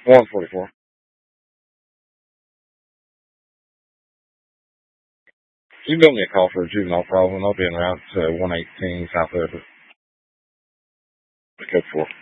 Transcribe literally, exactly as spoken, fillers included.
one forty-four. You built me a call for a juvenile problem. I'll be en route to one eighteen South Everett. Code four.